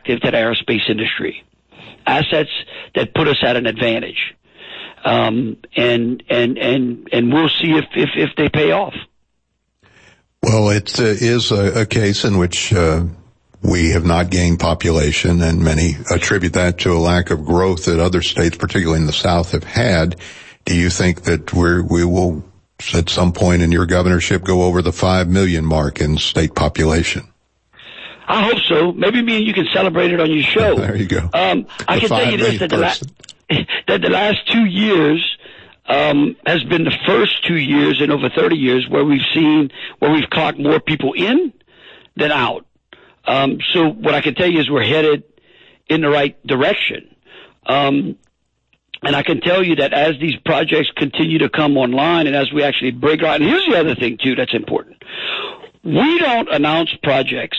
attractive to the aerospace industry, assets that put us at an advantage. And we'll see if they pay off. Well, it is a case in which we have not gained population, and many attribute that to a lack of growth that other states, particularly in the South, have had. Do you think that we will, at some point in your governorship, go over the 5 million mark in state population? I hope so. Maybe me and you can celebrate it on your show. There you go. I can tell you this, that the last 2 years has been the first 2 years in over 30 years where we've clocked more people in than out. So what I can tell you is we're headed in the right direction. And I can tell you that as these projects continue to come online and as we actually break ground, and here's the other thing too that's important. We don't announce projects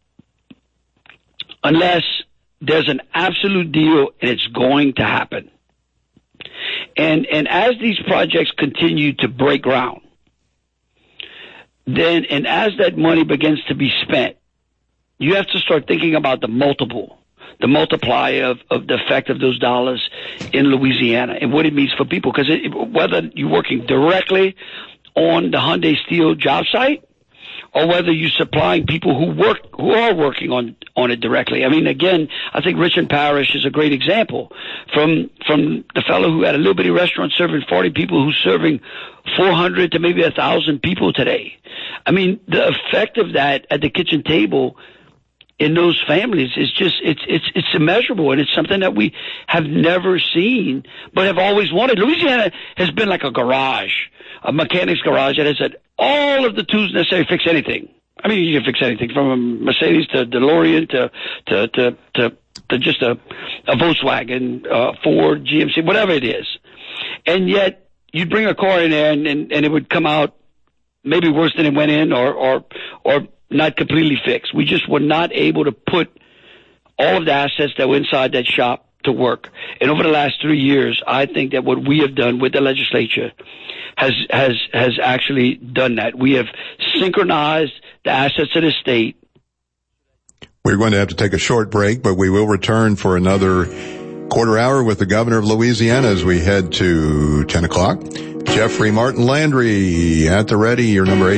unless there's an absolute deal and it's going to happen. And as these projects continue to break ground, then, and as that money begins to be spent, you have to start thinking about the multiply of the effect of those dollars in Louisiana and what it means for people. Because whether you're working directly on the Hyundai Steel job site or whether you're supplying people who are working on it directly. I mean, again, I think Richmond Parish is a great example from the fellow who had a little bitty restaurant serving 40 people who's serving 400 to maybe 1,000 people today. I mean, the effect of that at the kitchen table in those families is just, it's immeasurable, and it's something that we have never seen, but have always wanted. Louisiana has been like a garage, a mechanic's garage that has had all of the tools necessary to fix anything. I mean, you can fix anything from a Mercedes to DeLorean to just a Volkswagen, Ford, GMC, whatever it is. And yet you'd bring a car in there and it would come out maybe worse than it went in or not completely fixed. We just were not able to put all of the assets that were inside that shop to work. And over the last 3 years, I think that what we have done with the legislature has actually done that. We have synchronized the assets of the state. We're going to have to take a short break, but we will return for another quarter hour with the governor of Louisiana as we head to 10 o'clock. Jeffrey Martin Landry at the ready. Your number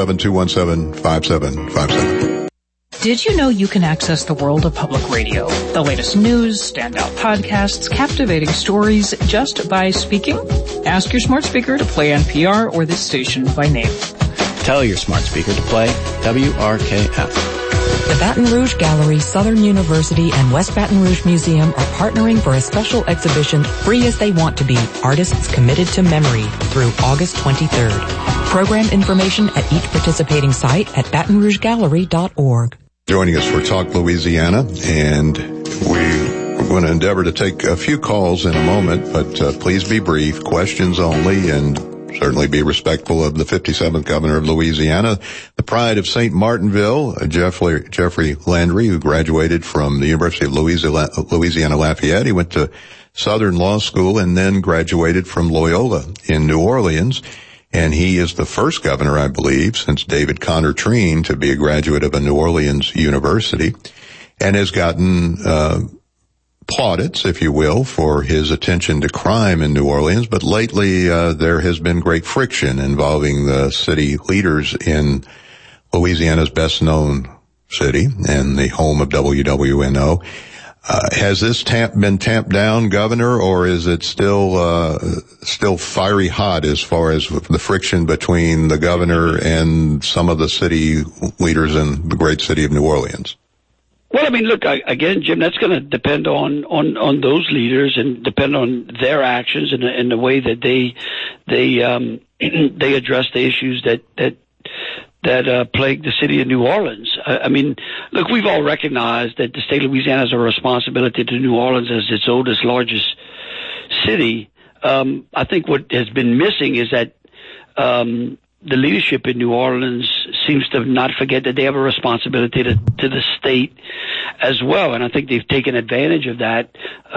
877-217-5757. Did you know you can access the world of public radio? The latest news, standout podcasts, captivating stories just by speaking? Ask your smart speaker to play NPR or this station by name. Tell your smart speaker to play WRKF. The Baton Rouge Gallery, Southern University, and West Baton Rouge Museum are partnering for a special exhibition, Free as They Want to Be, Artists Committed to Memory, through August 23rd. Program information at each participating site at BatonRougeGallery.org. Joining us for Talk Louisiana, and we're going to endeavor to take a few calls in a moment, but please be brief, questions only, and certainly be respectful of the 57th governor of Louisiana, the pride of St. Martinville, Jeffrey Landry, who graduated from the University of Louisiana Lafayette. He went to Southern Law School and then graduated from Loyola in New Orleans. And he is the first governor, I believe, since David Conner-Treen to be a graduate of a New Orleans university, and has gotten plaudits, if you will, for his attention to crime in New Orleans. But lately, there has been great friction involving the city leaders in Louisiana's best-known city and the home of WWNO. Has this been tamped down, Governor, or is it still fiery hot as far as the friction between the governor and some of the city leaders in the great city of New Orleans? Well, I mean, look, again, Jim, that's going to depend on those leaders and depend on their actions and the way that they address the issues that plague the city of New Orleans. I mean, look, we've all recognized that the state of Louisiana has a responsibility to New Orleans as its oldest, largest city. I think what has been missing is that the leadership in New Orleans seems to not forget that they have a responsibility to the state as well. And I think they've taken advantage of that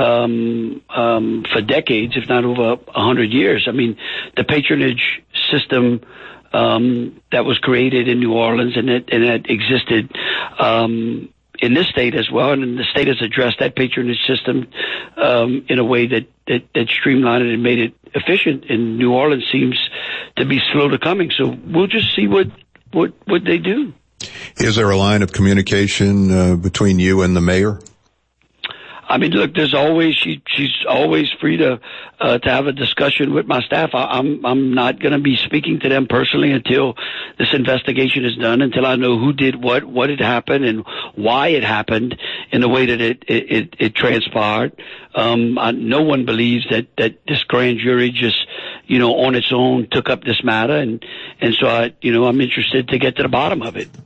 for decades, if not over 100 years. I mean, the patronage system that was created in New Orleans and that existed in this state as well, and the state has addressed that patronage system in a way that streamlined it and made it efficient. And New Orleans seems to be slow to coming. So we'll just see what they do. Is there a line of communication between you and the mayor? I mean, look, there's always she's always free to have a discussion with my staff. I'm not going to be speaking to them personally until this investigation is done, until I know who did what had happened, and why it happened in the way that it transpired. No one believes that this grand jury just, on its own took up this matter, and so I'm interested to get to the bottom of it.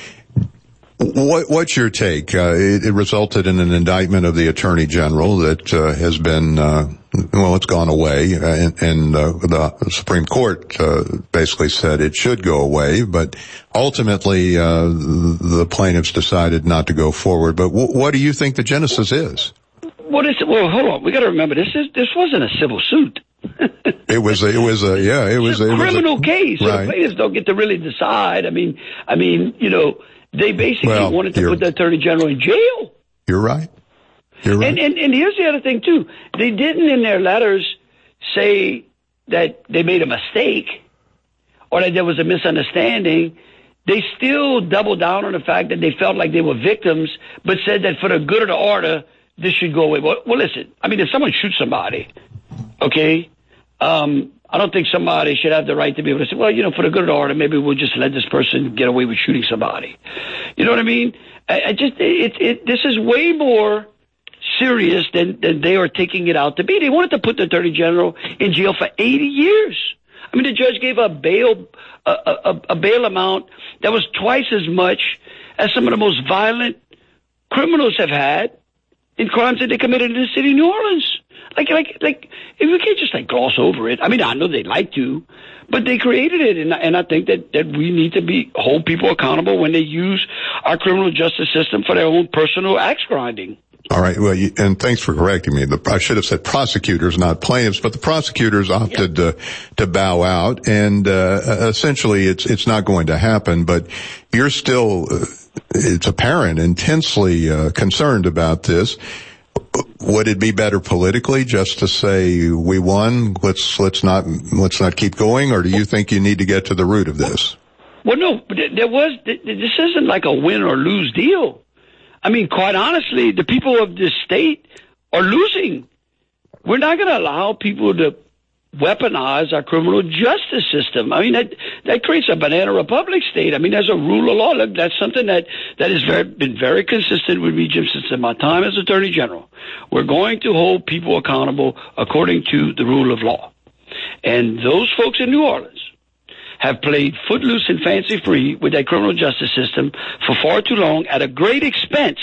What's your take? It resulted in an indictment of the Attorney General that has been, it's gone away, and the Supreme Court basically said it should go away, but ultimately the plaintiffs decided not to go forward. But what do you think the genesis is? Well, hold on. We got to remember this wasn't a civil suit. It was a criminal case. So right. The plaintiffs don't get to really decide. I mean, they basically wanted to put the Attorney General in jail. You're right. And here's the other thing too. They didn't in their letters say that they made a mistake or that there was a misunderstanding. They still doubled down on the fact that they felt like they were victims, but said that for the good of the order, this should go away. Well, listen, I mean, if someone shoots somebody, okay, I don't think somebody should have the right to be able to say, well, for the good of the order, maybe we'll just let this person get away with shooting somebody. You know what I mean? This is way more serious than they are taking it out to be. They wanted to put the Attorney General in jail for 80 years. I mean, the judge gave a bail amount that was twice as much as some of the most violent criminals have had in crimes that they committed in the city of New Orleans. Like, if we can't just gloss over it. I mean, I know they'd like to, but they created it, and I think that we need to hold people accountable when they use our criminal justice system for their own personal axe grinding. All right. Well, and thanks for correcting me. I should have said prosecutors, not plaintiffs, but the prosecutors opted to bow out, and essentially it's not going to happen. But you're still, it's apparent, intensely concerned about this. Would it be better politically just to say we won? Let's not keep going, or do you think you need to get to the root of this? Well, no, this isn't like a win or lose deal. I mean, quite honestly, the people of this state are losing. We're not going to allow people to weaponize our criminal justice system. I mean, that creates a banana republic state. I mean, there's a rule of law. Look, that's something that has been very consistent with me, Jim, since my time as Attorney General. We're going to hold people accountable according to the rule of law. And those folks in New Orleans have played footloose and fancy-free with that criminal justice system for far too long at a great expense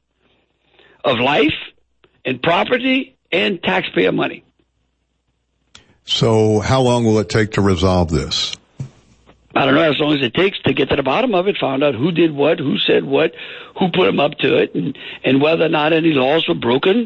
of life and property and taxpayer money. So how long will it take to resolve this? I don't know, as long as it takes to get to the bottom of it, find out who did what, who said what, who put them up to it, and whether or not any laws were broken,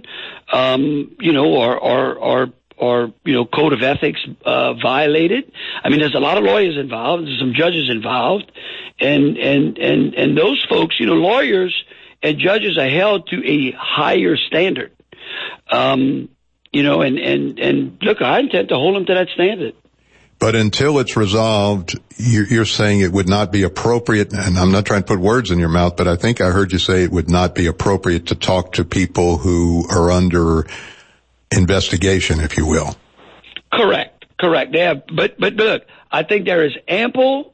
or code of ethics violated. I mean, there's a lot of lawyers involved, there's some judges involved, and those folks, lawyers and judges are held to a higher standard. And look, I intend to hold them to that standard. But until it's resolved, you're saying it would not be appropriate, and I'm not trying to put words in your mouth, but I think I heard you say it would not be appropriate to talk to people who are under investigation, if you will. Correct. They have, but look, I think there is ample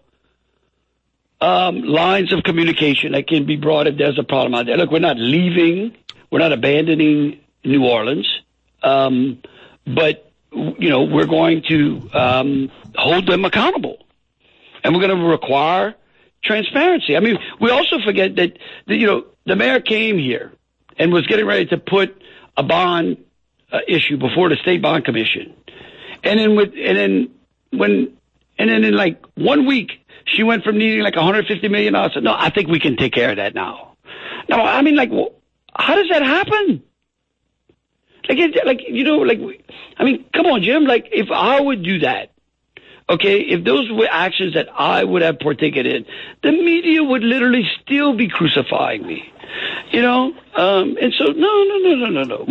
lines of communication that can be brought if there's a problem out there. Look, we're not leaving, we're not abandoning New Orleans, but we're going to hold them accountable, and we're going to require transparency. I mean, we also forget that the mayor came here and was getting ready to put a bond issue before the State Bond Commission, and then in like 1 week she went from needing like $150 million. I said, no, I think we can take care of that now. No, I mean, how does that happen? I mean, come on, Jim. Like, if I would do that, okay, if those were actions that I would have partaken in, the media would literally still be crucifying me. And so no.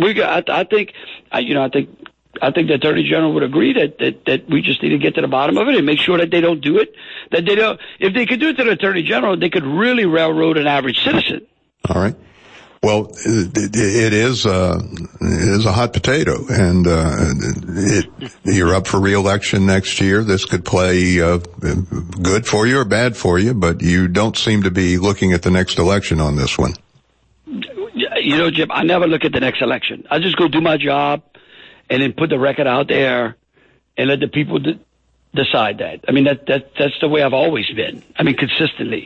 I think the Attorney General would agree that we just need to get to the bottom of it and make sure that they don't do it. That they don't. If they could do it to the Attorney General, they could really railroad an average citizen. All right. Well, it is a hot potato, and you're up for re-election next year. This could play good for you or bad for you, but you don't seem to be looking at the next election on this one. Jim, I never look at the next election. I just go do my job and then put the record out there and let the people decide that. I mean, that's the way I've always been. I mean, consistently.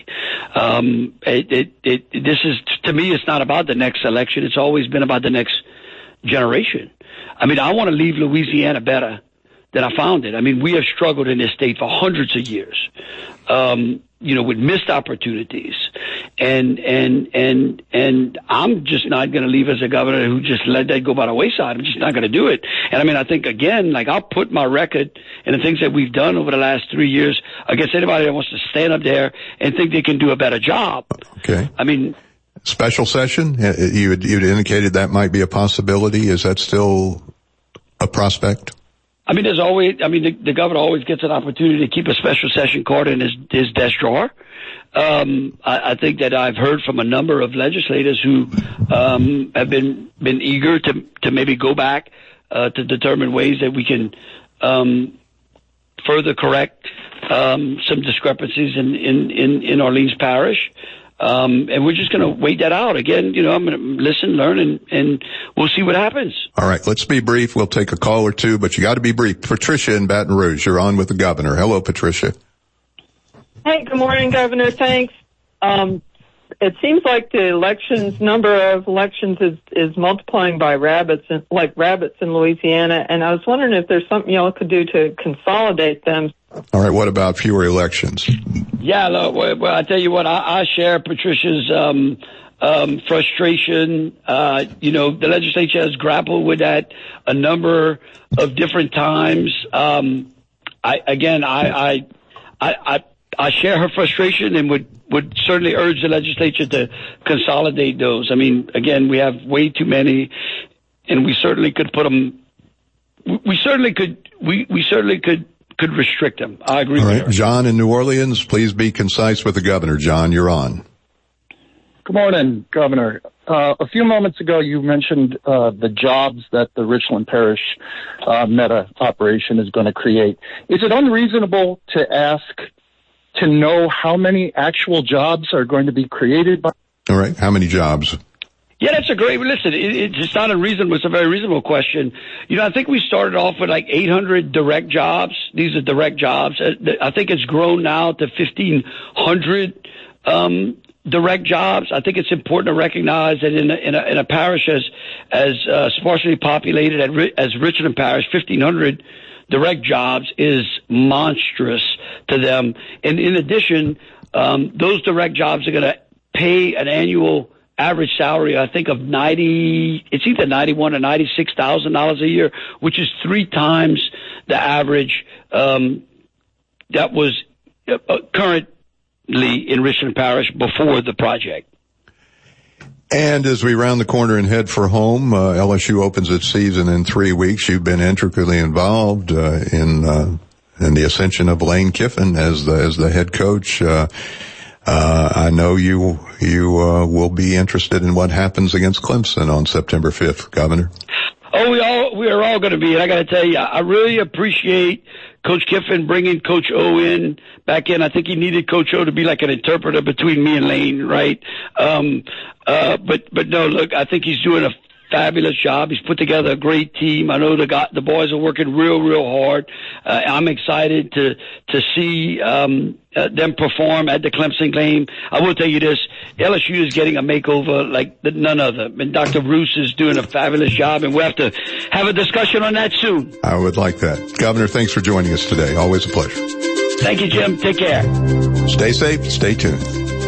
This is, to me, it's not about the next election. It's always been about the next generation. I mean, I want to leave Louisiana better than I found it. I mean, we have struggled in this state for hundreds of years, with missed opportunities. And I'm just not going to leave as a governor who just let that go by the wayside. I'm just not going to do it. And I mean, I think, again, I'll put my record and the things that we've done over the last 3 years against anybody that wants to stand up there and think they can do a better job. Okay. I mean, special session, you'd indicated that might be a possibility. Is that still a prospect? I mean, the governor always gets an opportunity to keep a special session card in his desk drawer. I think that I've heard from a number of legislators who have been eager to maybe go back to determine ways that we can further correct some discrepancies in Orleans Parish. And we're just going to wait that out. Again, I'm going to listen, learn, and we'll see what happens. All right, let's be brief. We'll take a call or two, but you got to be brief. Patricia in Baton Rouge, you're on with the governor. Hello, Patricia. Hey, good morning, Governor. Thanks. It seems like the number of elections is multiplying by rabbits in Louisiana, and I was wondering if there's something y'all could do to consolidate them. All right, what about fewer elections? Yeah, look, well, I tell you what, I share Patricia's frustration. The legislature has grappled with that a number of different times. I share her frustration and would certainly urge the legislature to consolidate those. I mean, again, we have way too many, and we certainly could put them. We certainly could restrict them. I agree. All with right, her. John in New Orleans, please be concise with the governor. John, you're on. Good morning, Governor. A few moments ago, you mentioned the jobs that the Richland Parish Meta operation is going to create. Is it unreasonable to ask to know how many actual jobs are going to be created? All right, how many jobs? Yeah, that's a great, listen, it's not unreasonable. It's a very reasonable question. I think we started off with 800 direct jobs. These are direct jobs. I think it's grown now to 1,500 direct jobs. I think it's important to recognize that in a parish as sparsely populated as Richland Parish, 1,500 direct jobs is monstrous to them. And in addition, those direct jobs are going to pay an annual average salary, I think, of it's either $91,000 or $96,000 a year, which is 3 times the average that was currently in Richland Parish before the project. And as we round the corner and head for home, LSU opens its season in 3 weeks. You've been intricately involved in the ascension of Lane Kiffin as the head coach. I know you will be interested in what happens against Clemson on September 5th, Governor. Oh, we are all going to be. And I got to tell you, I really appreciate Coach Kiffin bringing Coach O back in. I think he needed Coach O to be like an interpreter between me and Lane, right? But no, look, I think he's doing a fabulous job. He's put together a great team. I know the boys are working real hard. I'm excited to see them perform at the Clemson game. I will tell you this, LSU is getting a makeover like none other. And Dr. Bruce is doing a fabulous job, and we'll have to have a discussion on that soon. I would like that. Governor, thanks for joining us today. Always a pleasure. Thank you, Jim. Take care. Stay safe. Stay tuned.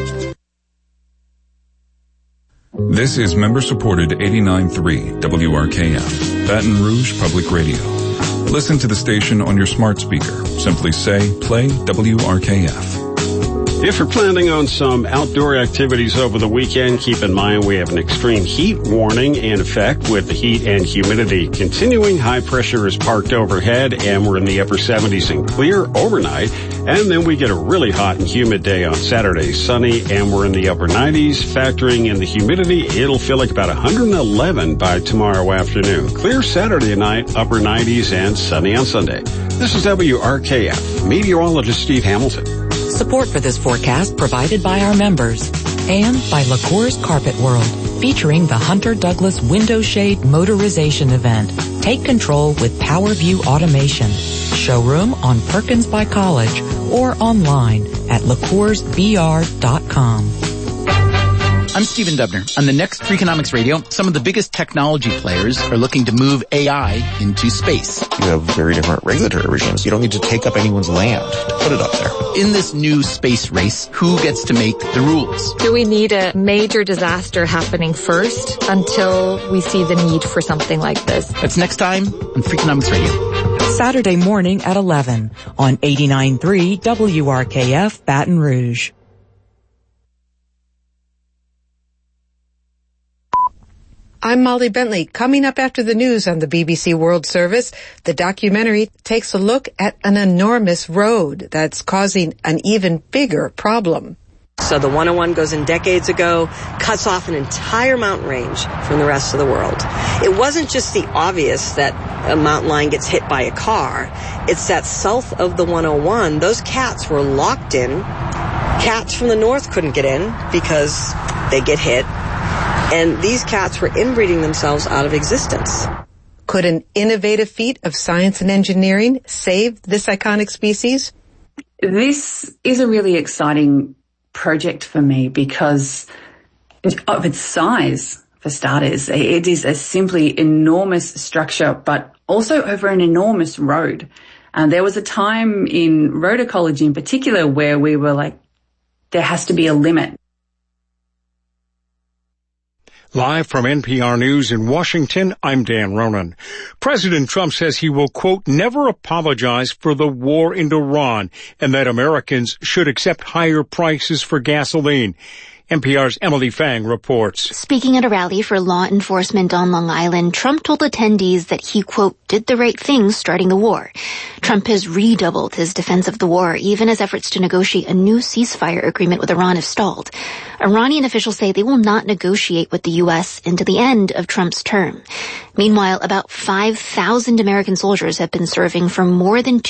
This is member-supported 89.3 WRKF, Baton Rouge Public Radio. Listen to the station on your smart speaker. Simply say, play WRKF. If you're planning on some outdoor activities over the weekend, keep in mind we have an extreme heat warning in effect with the heat and humidity continuing. High pressure is parked overhead and we're in the upper 70s and clear overnight. And then we get a really hot and humid day on Saturday, sunny, and we're in the upper 90s. Factoring in the humidity, it'll feel like about 111 by tomorrow afternoon. Clear Saturday night, upper 90s, and sunny on Sunday. This is WRKF, meteorologist Steve Hamilton. Support for this forecast provided by our members and by LaCour's Carpet World, featuring the Hunter Douglas Window Shade Motorization Event. Take control with PowerView Automation. Showroom on Perkins by College or online at LaCoursBR.com. I'm Stephen Dubner. On the next Freakonomics Radio, some of the biggest technology players are looking to move AI into space. You have very different regulatory regimes. You don't need to take up anyone's land to put it up there. In this new space race, who gets to make the rules? Do we need a major disaster happening first until we see the need for something like this? That's next time on Freakonomics Radio. Saturday morning at 11 on 89.3 WRKF Baton Rouge. I'm Molly Bentley. Coming up after the news on the BBC World Service, the documentary takes a look at an enormous road that's causing an even bigger problem. So the 101 goes in decades ago, cuts off an entire mountain range from the rest of the world. It wasn't just the obvious that a mountain line gets hit by a car. It's that south of the 101, those cats were locked in. Cats from the north couldn't get in because they get hit. And these cats were inbreeding themselves out of existence. Could an innovative feat of science and engineering save this iconic species? This is a really exciting project for me because of its size, for starters. It is a simply enormous structure, but also over an enormous road. And there was a time in road ecology in particular where we were like, there has to be a limit. Live from NPR News in Washington, I'm Dan Ronan. President Trump says he will, quote, never apologize for the war in Iran and that Americans should accept higher prices for gasoline. NPR's Emily Fang reports. Speaking at a rally for law enforcement on Long Island, Trump told attendees that he, quote, did the right thing starting the war. Trump has redoubled his defense of the war, even as efforts to negotiate a new ceasefire agreement with Iran have stalled. Iranian officials say they will not negotiate with the U.S. until the end of Trump's term. Meanwhile, about 5,000 American soldiers have been serving for more than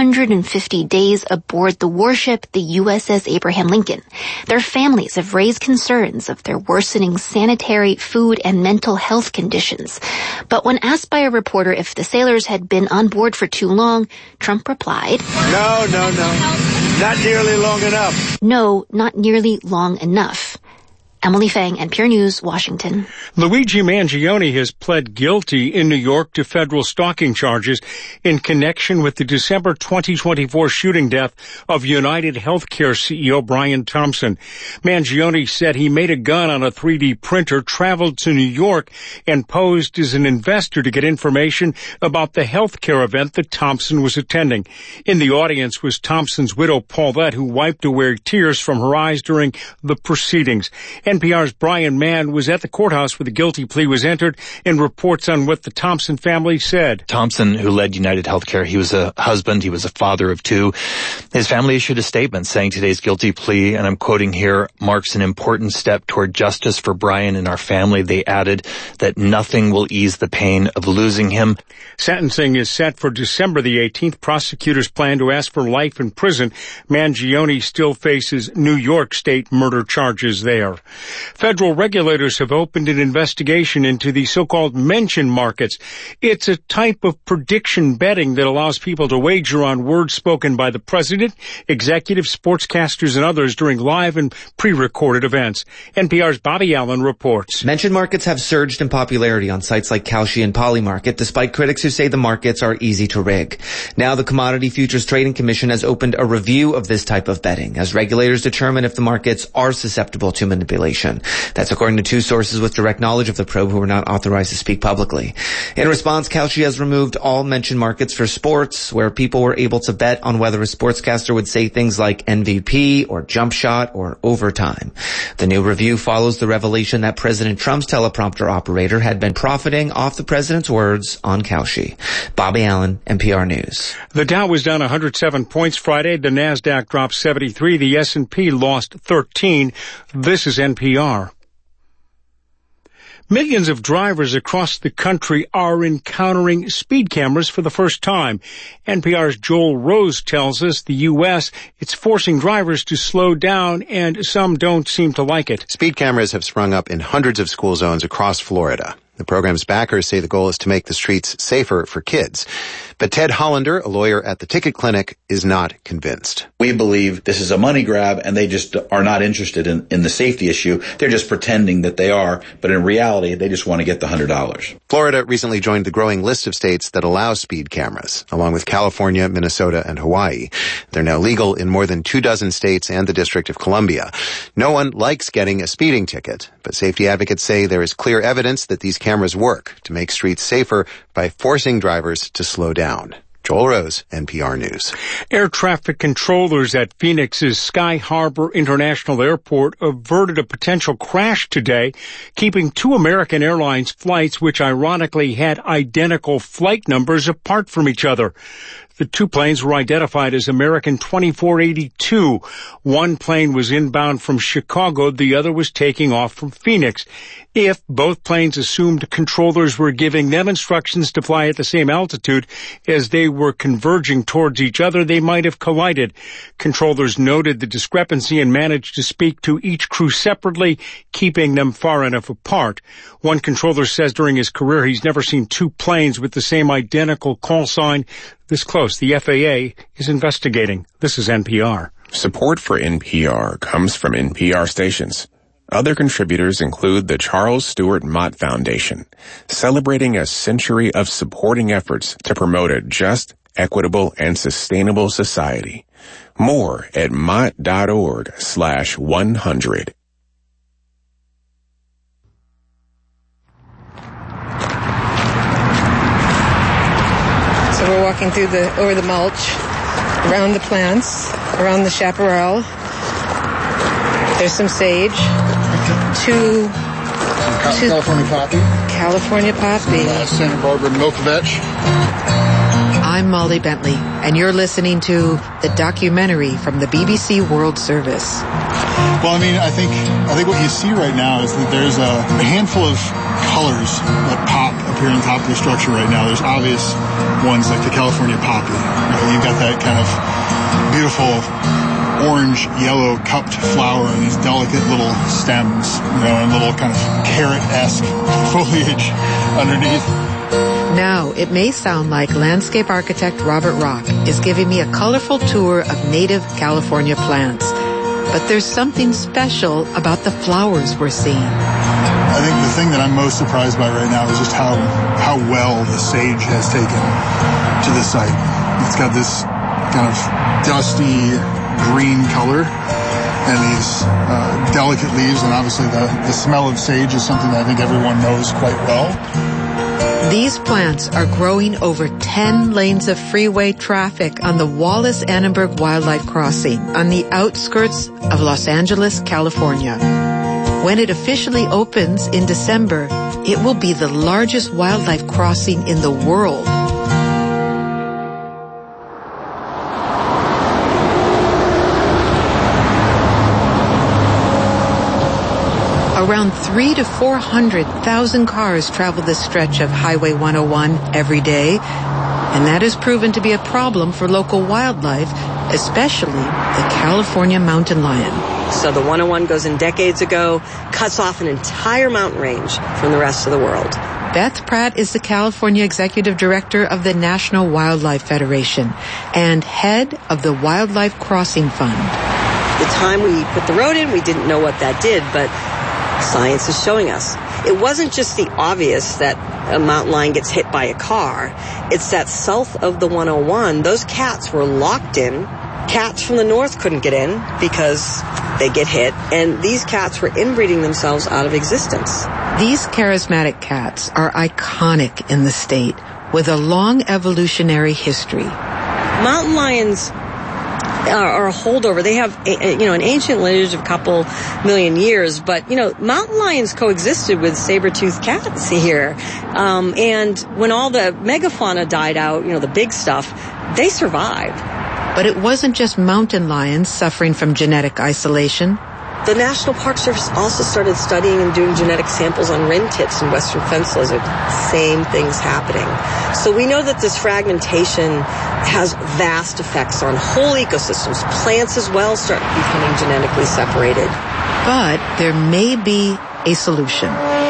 250 days aboard the warship, the USS Abraham Lincoln. Their families have raised concerns of their worsening sanitary, food, and mental health conditions. But when asked by a reporter if the sailors had been on board for too long, Trump replied, No. Not nearly long enough. No, not nearly long enough. Emily Fang, NPR News, Washington. Luigi Mangione has pled guilty in New York to federal stalking charges in connection with the December 2024 shooting death of United Healthcare CEO Brian Thompson. Mangione said he made a gun on a 3D printer, traveled to New York, and posed as an investor to get information about the healthcare event that Thompson was attending. In the audience was Thompson's widow, Paulette, who wiped away tears from her eyes during the proceedings. NPR's Brian Mann was at the courthouse where the guilty plea was entered and reports on what the Thompson family said. Thompson, who led United Healthcare, he was a husband, he was a father of two. His family issued a statement saying today's guilty plea, and I'm quoting here, marks an important step toward justice for Brian and our family. They added that nothing will ease the pain of losing him. Sentencing is set for December the 18th. Prosecutors plan to ask for life in prison. Mangione still faces New York State murder charges there. Federal regulators have opened an investigation into the so-called mention markets. It's a type of prediction betting that allows people to wager on words spoken by the president, executives, sportscasters, and others during live and pre-recorded events. NPR's Bobby Allen reports. Mention markets have surged in popularity on sites like Kalshi and Polymarket, despite critics who say the markets are easy to rig. Now the Commodity Futures Trading Commission has opened a review of this type of betting as regulators determine if the markets are susceptible to manipulation. violation. That's according to two sources with direct knowledge of the probe who were not authorized to speak publicly. In response, Kalshi has removed all mention markets for sports, where people were able to bet on whether a sportscaster would say things like MVP or jump shot or overtime. The new review follows the revelation that President Trump's teleprompter operator had been profiting off the president's words on Kalshi. Bobby Allen, NPR News. The Dow was down 107 points Friday. The Nasdaq dropped 73. The S&P lost 13. This is NPR. Millions of drivers across the country are encountering speed cameras for the first time. NPR's Joel Rose tells us the U.S., it's forcing drivers to slow down, and some don't seem to like it. Speed cameras have sprung up in hundreds of school zones across Florida. The program's backers say the goal is to make the streets safer for kids. But Ted Hollander, a lawyer at the Ticket Clinic, is not convinced. We believe this is a money grab, and they just are not interested in the safety issue. They're just pretending that they are, but in reality, they just want to get the $100. Florida recently joined the growing list of states that allow speed cameras, along with California, Minnesota, and Hawaii. They're now legal in more than 24 states and the District of Columbia. No one likes getting a speeding ticket, but safety advocates say there is clear evidence that these cameras work to make streets safer by forcing drivers to slow down. Joel Rose, NPR News. Air traffic controllers at Phoenix's Sky Harbor International Airport averted a potential crash today, keeping two American Airlines flights, which ironically had identical flight numbers, apart from each other. The two planes were identified as American 2482. One plane was inbound from Chicago. The other was taking off from Phoenix. If both planes assumed controllers were giving them instructions to fly at the same altitude as they were converging towards each other, they might have collided. Controllers noted the discrepancy and managed to speak to each crew separately, keeping them far enough apart. One controller says during his career he's never seen two planes with the same identical call sign this close. The FAA is investigating. This is NPR. Support for NPR comes from NPR stations. Other contributors include the Charles Stewart Mott Foundation, celebrating a century of supporting efforts to promote a just, equitable, and sustainable society. More at mott.org/100. So we're walking through over the mulch, around the plants, around the chaparral. There's some sage. California poppy. California poppy. Santa Barbara milk vetch. I'm Molly Bentley, and you're listening to the documentary from the BBC World Service. Well, I think what you see right now is that there's a handful of colors that pop up here on top of the structure right now. There's obvious ones like the California poppy. You've got that kind of beautiful orange, yellow cupped flower and these delicate little stems, and little kind of carrot-esque foliage underneath. Now, it may sound like landscape architect Robert Rock is giving me a colorful tour of native California plants. But there's something special about the flowers we're seeing. I think the thing that I'm most surprised by right now is just how well the sage has taken to the site. It's got this kind of dusty green color and these delicate leaves, and obviously the smell of sage is something that I think everyone knows quite well. These plants are growing over 10 lanes of freeway traffic on the Wallace-Annenberg Wildlife Crossing on the outskirts of Los Angeles, California. When it officially opens in December, it will be the largest wildlife crossing in the world. Around 300,000 to 400,000 cars travel this stretch of Highway 101 every day, and that has proven to be a problem for local wildlife, especially the California mountain lion. So the 101 goes in decades ago, cuts off an entire mountain range from the rest of the world. Beth Pratt is the California Executive Director of the National Wildlife Federation and head of the Wildlife Crossing Fund. The time we put the road in, we didn't know what that did, but science is showing us. It wasn't just the obvious that a mountain lion gets hit by a car. It's that south of the 101, those cats were locked in, Cats from the north couldn't get in because they get hit, and these cats were inbreeding themselves out of existence. These charismatic cats are iconic in the state with a long evolutionary history. Mountain lions are a holdover. They have, an ancient lineage of a couple million years, but, mountain lions coexisted with saber-toothed cats here. And when all the megafauna died out, the big stuff, they survived. But it wasn't just mountain lions suffering from genetic isolation. The National Park Service also started studying and doing genetic samples on wren tits in western fence lizard. Same things happening. So we know that this fragmentation has vast effects on whole ecosystems. Plants as well start becoming genetically separated. But there may be a solution.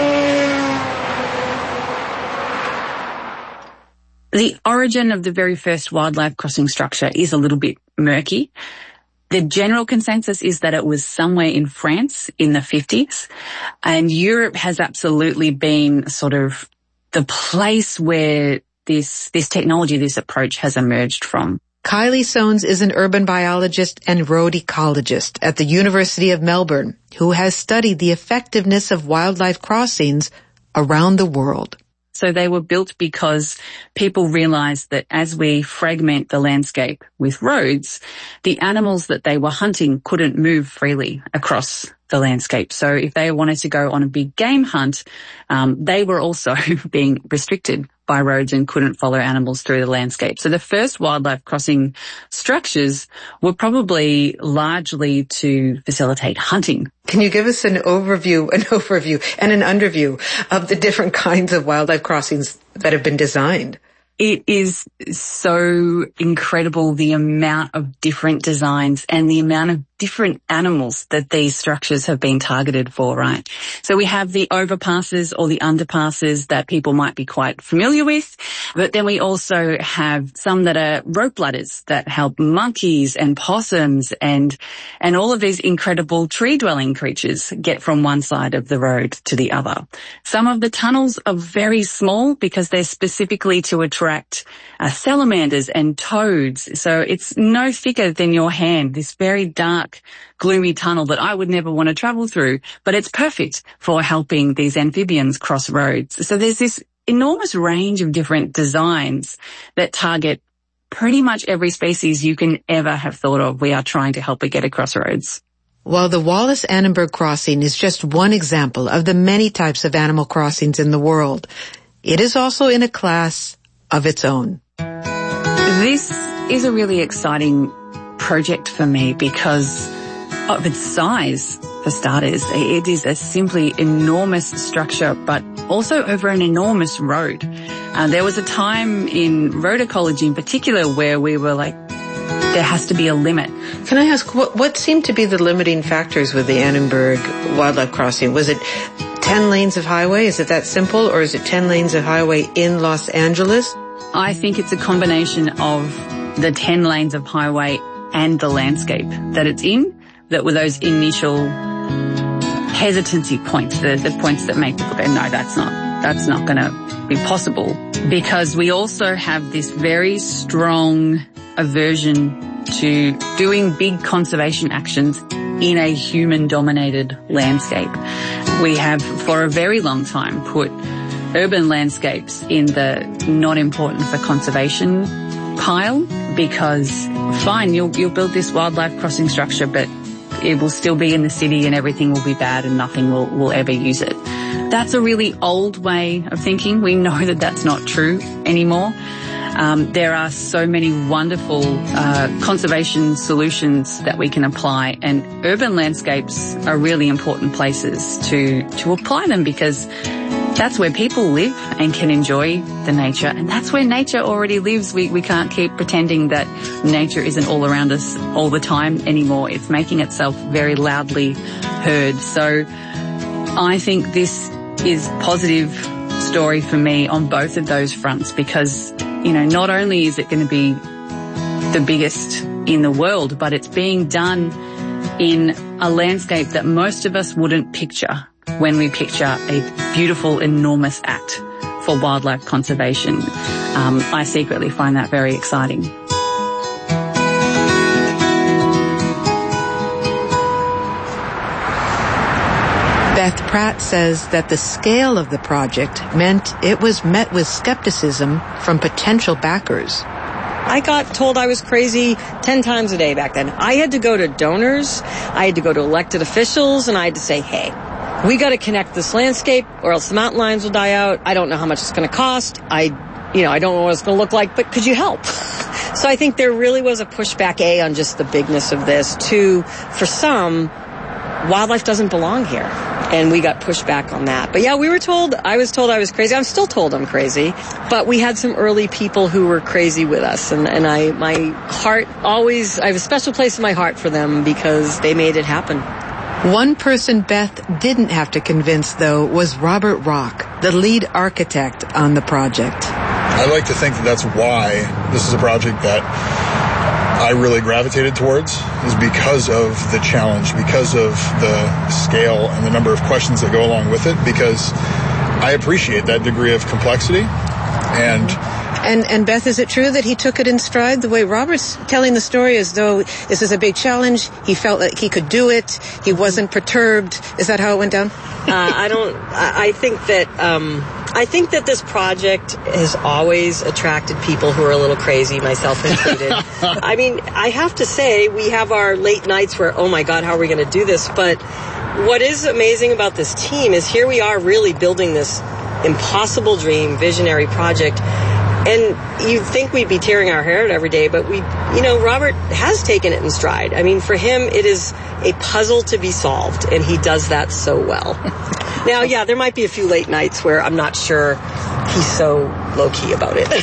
The origin of the very first wildlife crossing structure is a little bit murky. The general consensus is that it was somewhere in France in the 50s, and Europe has absolutely been sort of the place where this technology, this approach has emerged from. Kylie Soanes is an urban biologist and road ecologist at the University of Melbourne who has studied the effectiveness of wildlife crossings around the world. So they were built because people realized that as we fragment the landscape with roads, the animals that they were hunting couldn't move freely across the landscape. So if they wanted to go on a big game hunt, they were also being restricted by roads and couldn't follow animals through the landscape. So the first wildlife crossing structures were probably largely to facilitate hunting. Can you give us an overview and an underview of the different kinds of wildlife crossings that have been designed? It is so incredible, the amount of different designs and the amount of different animals that these structures have been targeted for, right? So we have the overpasses or the underpasses that people might be quite familiar with, but then we also have some that are rope ladders that help monkeys and possums and all of these incredible tree-dwelling creatures get from one side of the road to the other. Some of the tunnels are very small because they're specifically to attract salamanders and toads. So it's no thicker than your hand, this very dark, gloomy tunnel that I would never want to travel through, but it's perfect for helping these amphibians cross roads. So there's this enormous range of different designs that target pretty much every species you can ever have thought of. We are trying to help it get across roads. While the Wallace-Annenberg crossing is just one example of the many types of animal crossings in the world, it is also in a class of its own. This is a really exciting project for me because of its size, for starters. It is a simply enormous structure, but also over an enormous road. There was a time in road ecology in particular where we were like, there has to be a limit. Can I ask, what seemed to be the limiting factors with the Annenberg wildlife crossing? Was it 10 lanes of highway? Is it that simple? Or is it 10 lanes of highway in Los Angeles? I think it's a combination of the 10 lanes of highway and the landscape that it's in, that were those initial hesitancy points, the points that make people go, no, that's not going to be possible. Because we also have this very strong aversion to doing big conservation actions in a human-dominated landscape. We have, for a very long time, put urban landscapes in the not important for conservation pile because, fine, you'll build this wildlife crossing structure, but it will still be in the city and everything will be bad and nothing will ever use it. That's a really old way of thinking. We know that that's not true anymore. There are so many wonderful conservation solutions that we can apply, and urban landscapes are really important places to apply them because that's where people live and can enjoy the nature, and that's where nature already lives. We can't keep pretending that nature isn't all around us all the time anymore. It's making itself very loudly heard. So I think this is positive story for me on both of those fronts because, not only is it going to be the biggest in the world, but it's being done in a landscape that most of us wouldn't picture when we picture a beautiful, enormous act for wildlife conservation. I secretly find that very exciting. Beth Pratt says that the scale of the project meant it was met with skepticism from potential backers. I got told I was crazy 10 times a day back then. I had to go to donors, I had to go to elected officials, and I had to say, hey, we got to connect this landscape or else the mountain lions will die out. I don't know how much it's going to cost. I don't know what it's going to look like, but could you help? So I think there really was a pushback, A, on just the bigness of this. 2, for some, wildlife doesn't belong here. And we got pushed back on that. But yeah, I was told I was crazy. I'm still told I'm crazy. But we had some early people who were crazy with us. And my heart always, I have a special place in my heart for them because they made it happen. One person Beth didn't have to convince, though, was Robert Rock, the lead architect on the project. I like to think that that's why this is a project that I really gravitated towards, is because of the challenge, because of the scale and the number of questions that go along with it, because I appreciate that degree of complexity. And Beth, is it true that he took it in stride? The way Robert's telling the story as though this is a big challenge, he felt like he could do it, he wasn't perturbed. Is that how it went down? I think that this project has always attracted people who are a little crazy, myself included. I mean, I have to say, we have our late nights where, oh my God, how are we going to do this? But what is amazing about this team is here we are really building this impossible dream, visionary project. And you'd think we'd be tearing our hair out every day, but Robert has taken it in stride. I mean, for him, it is a puzzle to be solved, and he does that so well. Now, yeah, there might be a few late nights where I'm not sure he's so low-key about it.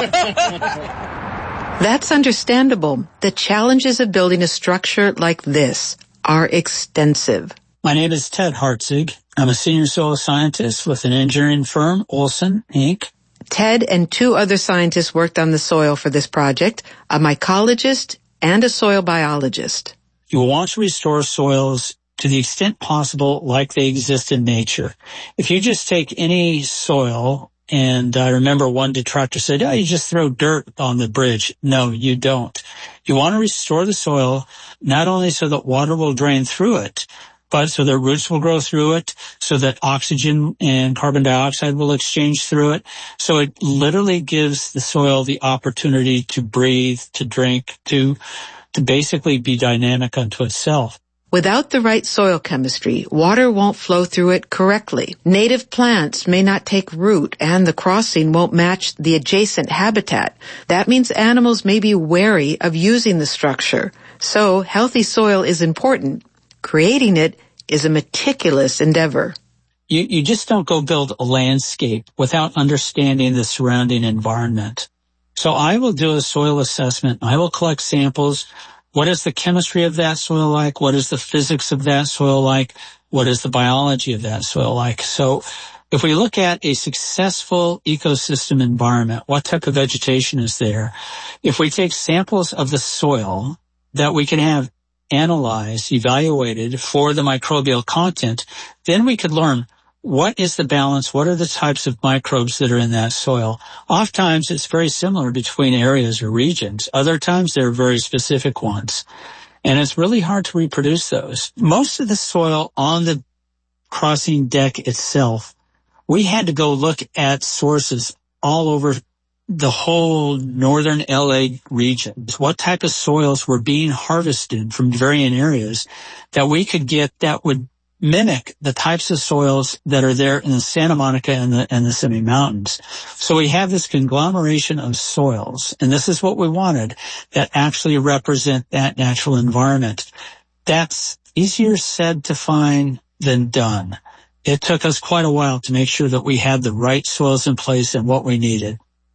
That's understandable. The challenges of building a structure like this are extensive. My name is Ted Hartzig. I'm a senior soil scientist with an engineering firm, Olson, Inc. Ted and 2 other scientists worked on the soil for this project, a mycologist and a soil biologist. You want to restore soils to the extent possible like they exist in nature. If you just take any soil, and I remember one detractor said, you just throw dirt on the bridge. No, you don't. You want to restore the soil not only so that water will drain through it, but so that roots will grow through it, so that oxygen and carbon dioxide will exchange through it. So it literally gives the soil the opportunity to breathe, to drink, to basically be dynamic unto itself. Without the right soil chemistry, water won't flow through it correctly. Native plants may not take root, and the crossing won't match the adjacent habitat. That means animals may be wary of using the structure. So healthy soil is important. Creating it is a meticulous endeavor. You just don't go build a landscape without understanding the surrounding environment. So I will do a soil assessment. I will collect samples. What is the chemistry of that soil like? What is the physics of that soil like? What is the biology of that soil like? So if we look at a successful ecosystem environment, what type of vegetation is there? If we take samples of the soil that we can have analyzed, evaluated for the microbial content, then we could learn what is the balance, what are the types of microbes that are in that soil. Oftentimes it's very similar between areas or regions. Other times there are very specific ones. And it's really hard to reproduce those. Most of the soil on the crossing deck itself, we had to go look at sources all over the whole northern LA region. What type of soils were being harvested from varying areas that we could get that would mimic the types of soils that are there in the Santa Monica and the Simi Mountains. So we have this conglomeration of soils, and this is what we wanted, that actually represent that natural environment. That's easier said to find than done. It took us quite a while to make sure that we had the right soils in place and what we needed.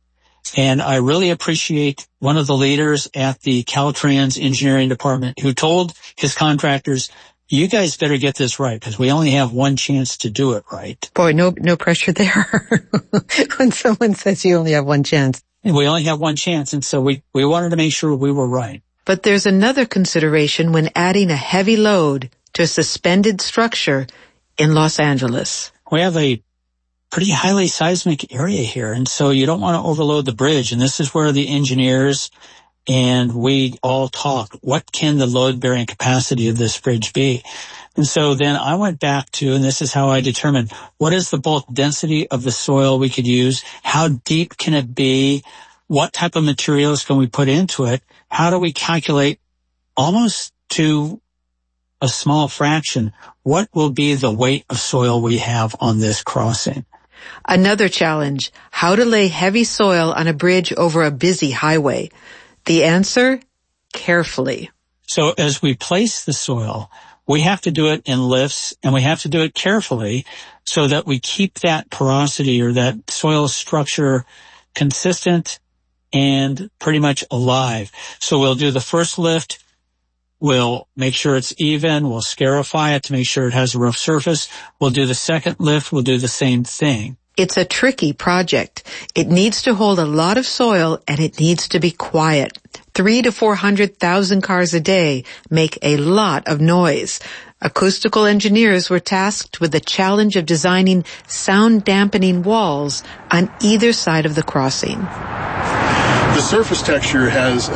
And I really appreciate one of the leaders at the Caltrans engineering department who told his contractors, you guys better get this right because we only have one chance to do it right. Boy, no pressure there when someone says you only have one chance. And we only have one chance, and so we wanted to make sure we were right. But there's another consideration when adding a heavy load to a suspended structure in Los Angeles. We have a pretty highly seismic area here, and so you don't want to overload the bridge, and this is where the engineers and we all talk, what can the load-bearing capacity of this bridge be? And so then I went back to, and this is how I determined, what is the bulk density of the soil we could use? How deep can it be? What type of materials can we put into it? How do we calculate almost to a small fraction what will be the weight of soil we have on this crossing? Another challenge, how to lay heavy soil on a bridge over a busy highway. The answer, carefully. So as we place the soil, we have to do it in lifts, and we have to do it carefully so that we keep that porosity or that soil structure consistent and pretty much alive. So we'll do the first lift. We'll make sure it's even. We'll scarify it to make sure it has a rough surface. We'll do the second lift. We'll do the same thing. It's a tricky project. It needs to hold a lot of soil, and it needs to be quiet. 300,000 to 400,000 cars a day make a lot of noise. Acoustical engineers were tasked with the challenge of designing sound-dampening walls on either side of the crossing. The surface texture has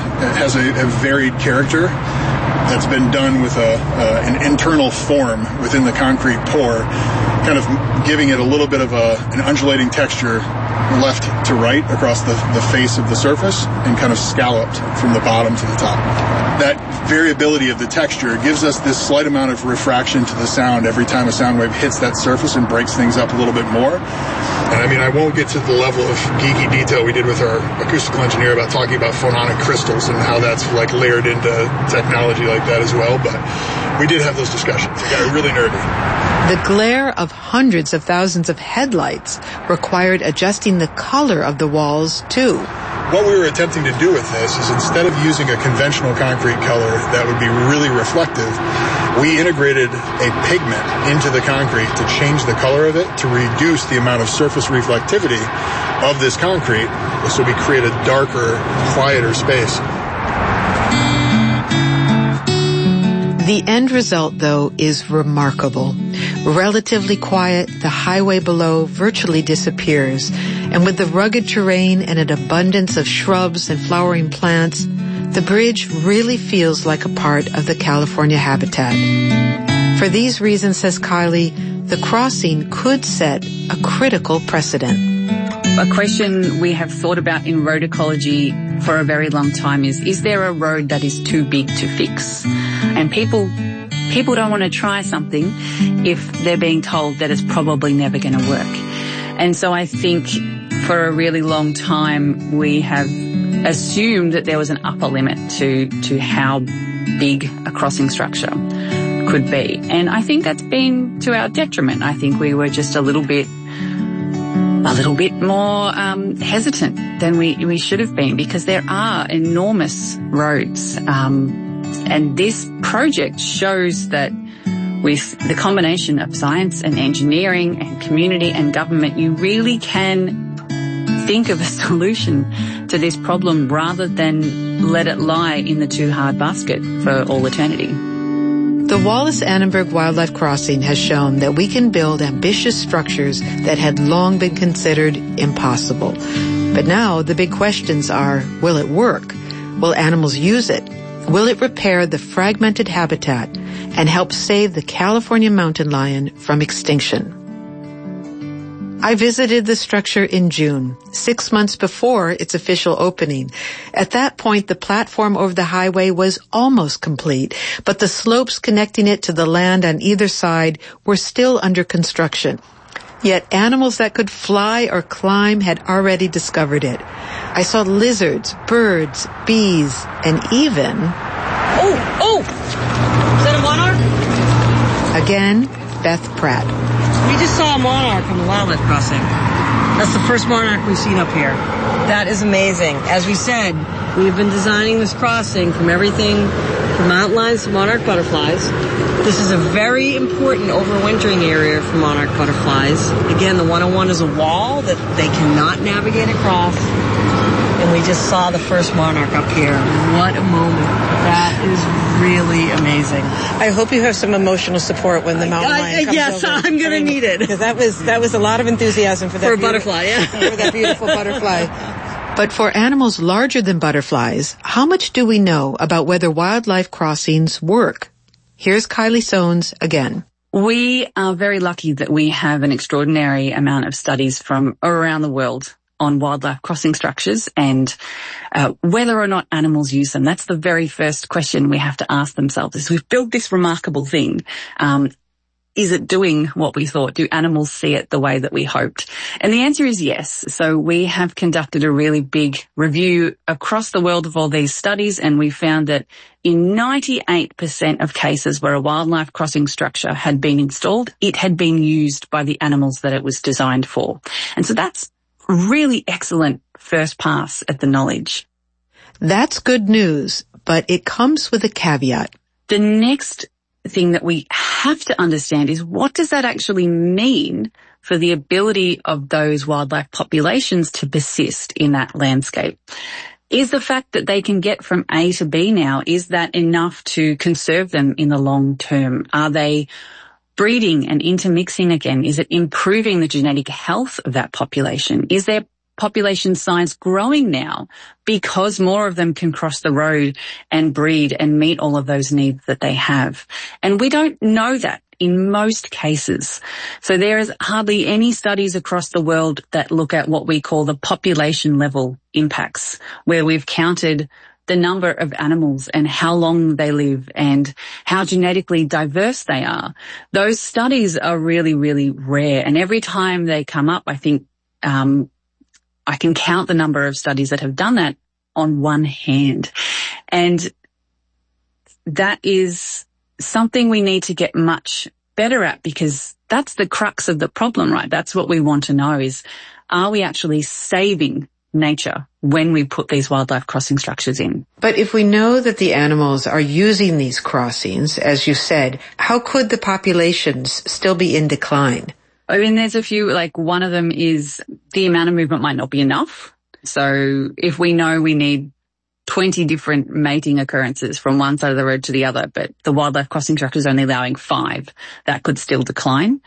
a varied character that's been done with an internal form within the concrete pour, kind of giving it a little bit of an undulating texture left to right across the face of the surface and kind of scalloped from the bottom to the top. That variability of the texture gives us this slight amount of refraction to the sound every time a sound wave hits that surface and breaks things up a little bit more. And I mean, I won't get to the level of geeky detail we did with our acoustical engineer about talking about phononic crystals and how that's like layered into technology like that as well, but we did have those discussions. It got really nerdy. The glare of hundreds of thousands of headlights required adjusting the color of the walls, too. What we were attempting to do with this is instead of using a conventional concrete color that would be really reflective, we integrated a pigment into the concrete to change the color of it to reduce the amount of surface reflectivity of this concrete, so we create a darker, quieter space. The end result, though, is remarkable. Relatively quiet, the highway below virtually disappears, and with the rugged terrain and an abundance of shrubs and flowering plants, the bridge really feels like a part of the California habitat. For these reasons, says Kylie, the crossing could set a critical precedent. A question we have thought about in road ecology for a very long time is there a road that is too big to fix? And people don't want to try something if they're being told that it's probably never going to work. And so I think for a really long time we have assumed that there was an upper limit to how big a crossing structure could be. And I think that's been to our detriment. I think we were just a little bit more hesitant than we should have been, because there are enormous roads. And this project shows that with the combination of science and engineering and community and government, you really can think of a solution to this problem rather than let it lie in the too hard basket for all eternity. The Wallace-Annenberg Wildlife Crossing has shown that we can build ambitious structures that had long been considered impossible. But now the big questions are, will it work? Will animals use it? Will it repair the fragmented habitat and help save the California mountain lion from extinction? I visited the structure in June, 6 months before its official opening. At that point, the platform over the highway was almost complete, but the slopes connecting it to the land on either side were still under construction. Yet animals that could fly or climb had already discovered it. I saw lizards, birds, bees, and even... Oh! Is that a monarch? Again, Beth Pratt. We just saw a monarch on the wildlife crossing. That's the first monarch we've seen up here. That is amazing. As we said, we've been designing this crossing from everything from mountain lions to monarch butterflies. This is a very important overwintering area for monarch butterflies. Again, the 101 is a wall that they cannot navigate across. And we just saw the first monarch up here. What a moment. That is really amazing. I hope you have some emotional support when the mountain lion comes yes, over. I'm going to need it. Because that was a lot of enthusiasm for that. For a butterfly, yeah. For that beautiful butterfly. But for animals larger than butterflies, how much do we know about whether wildlife crossings work? Here's Kylie Soanes again. We are very lucky that we have an extraordinary amount of studies from around the world on wildlife crossing structures and whether or not animals use them. That's the very first question we have to ask themselves is we've built this remarkable thing. Is it doing what we thought? Do animals see it the way that we hoped? And the answer is yes. So we have conducted a really big review across the world of all these studies, and we found that in 98% of cases where a wildlife crossing structure had been installed, it had been used by the animals that it was designed for. And so that's really excellent first pass at the knowledge. That's good news, but it comes with a caveat. The next thing that we have to understand is what does that actually mean for the ability of those wildlife populations to persist in that landscape? Is the fact that they can get from A to B now, is that enough to conserve them in the long term? Are they breeding and intermixing again? Is it improving the genetic health of that population? Is their population size growing now because more of them can cross the road and breed and meet all of those needs that they have? And we don't know that in most cases. So there is hardly any studies across the world that look at what we call the population level impacts, where we've counted the number of animals and how long they live and how genetically diverse they are. Those studies are really, really rare. And every time they come up, I think, I can count the number of studies that have done that on one hand. And that is something we need to get much better at, because that's the crux of the problem, right? That's what we want to know is, are we actually saving nature when we put these wildlife crossing structures in? But if we know that the animals are using these crossings, as you said, how could the populations still be in decline? I mean, there's a few, like one of them is the amount of movement might not be enough. So if we know we need 20 different mating occurrences from one side of the road to the other, but the wildlife crossing structure is only allowing 5, that could still decline.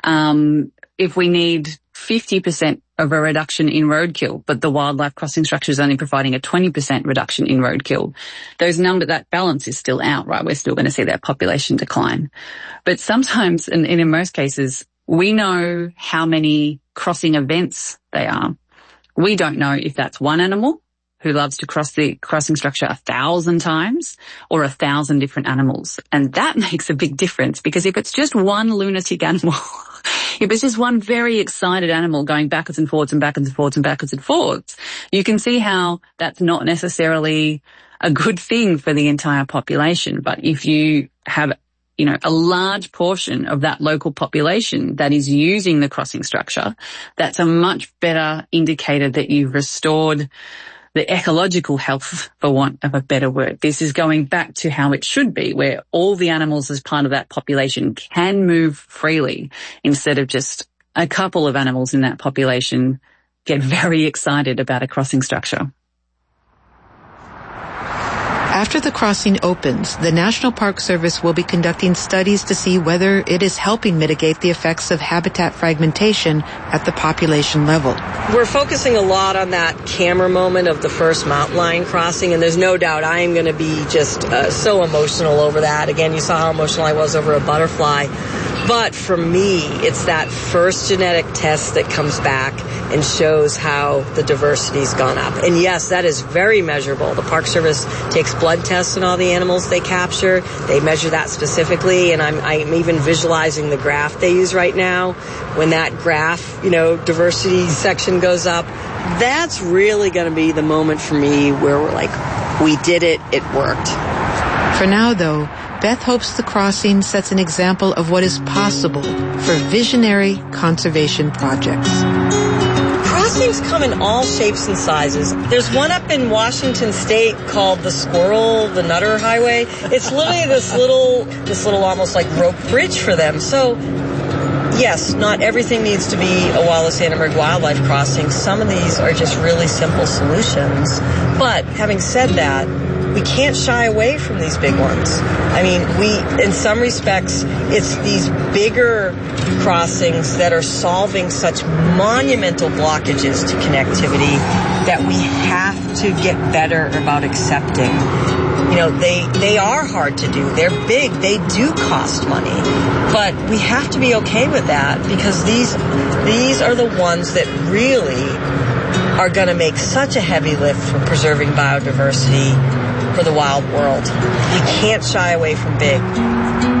If we need 50% of a reduction in roadkill, but the wildlife crossing structure is only providing a 20% reduction in roadkill, that balance is still out, right? We're still going to see that population decline. But sometimes, and in most cases, we know how many crossing events they are. We don't know if that's one animal who loves to cross the crossing structure 1,000 times or 1,000 different animals. And that makes a big difference, because if it's just one lunatic animal, if it's just one very excited animal going backwards and forwards and backwards and forwards and backwards and forwards, you can see how that's not necessarily a good thing for the entire population. But if you have a large portion of that local population that is using the crossing structure, that's a much better indicator that you've restored the ecological health, for want of a better word. This is going back to how it should be, where all the animals as part of that population can move freely, instead of just a couple of animals in that population get very excited about a crossing structure. After the crossing opens, the National Park Service will be conducting studies to see whether it is helping mitigate the effects of habitat fragmentation at the population level. We're focusing a lot on that camera moment of the first mountain lion crossing, and there's no doubt I am going to be just so emotional over that. Again, you saw how emotional I was over a butterfly. But for me, it's that first genetic test that comes back and shows how the diversity's gone up. And yes, that is very measurable. The Park Service takes blood tests on all the animals they capture. They measure that specifically, and I'm even visualizing the graph they use right now. When that graph, diversity section goes up, that's really going to be the moment for me where we're like, we did it, it worked. For now, though, Beth hopes the crossing sets an example of what is possible for visionary conservation projects. Crossings come in all shapes and sizes. There's one up in Washington State called the Nutter Highway. It's literally this little almost like rope bridge for them. So, yes, not everything needs to be a Wallace-Annenberg wildlife crossing. Some of these are just really simple solutions. But having said that, we can't shy away from these big ones. I mean, in some respects, it's these bigger crossings that are solving such monumental blockages to connectivity that we have to get better about accepting. You know, they are hard to do. They're big. They do cost money. But we have to be okay with that because these are the ones that really are going to make such a heavy lift for preserving biodiversity for the wild world. We can't shy away from big.